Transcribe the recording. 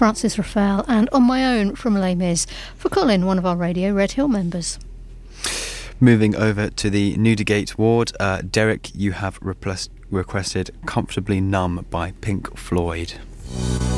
Francis Raphael, and on my own from Les Mis for Colin, one of our Radio Red Hill members. Moving over to the Newdigate ward, Derek, you have requested Comfortably Numb by Pink Floyd.